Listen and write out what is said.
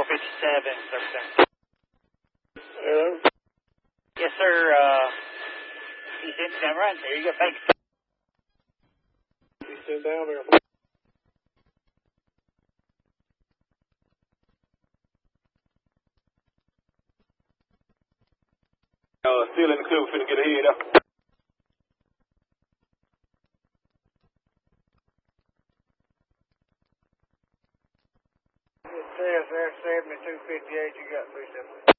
457, Hello? Yes, sir. He's in down right there. You go. Thanks. He's still down there. Still in the club, finna get ahead up. It says there 7258, you got 378.